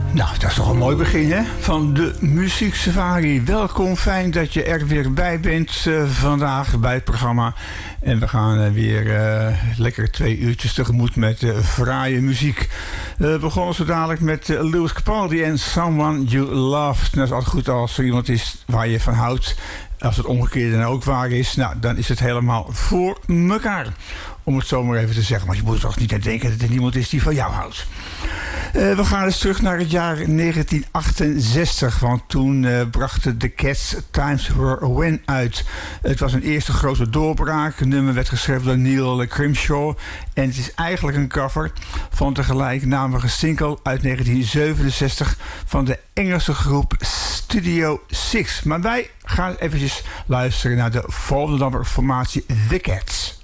Nou, dat is toch een mooi begin, hè? Van de Muziek Safari. Welkom, fijn dat je er weer bij bent vandaag bij het programma. En we gaan weer lekker 2 uurtjes tegemoet met fraaie muziek. We begonnen zo dadelijk met Lewis Capaldi en Someone You Loved. Dat is altijd goed als er iemand is waar je van houdt. Als het omgekeerde dan ook waar is, nou, dan is het helemaal voor mekaar. Om het zo maar even te zeggen. Maar je moet er toch niet aan denken dat er niemand is die van jou houdt. We gaan eens terug naar het jaar 1968. Want toen brachten The Cats Times Were When uit. Het was een eerste grote doorbraak. Het nummer werd geschreven door Neil Grimshaw. En het is eigenlijk een cover van de gelijknamige single uit 1967 van de Engelse groep Studio Six. Maar wij gaan eventjes luisteren naar de volgende formatie The Cats.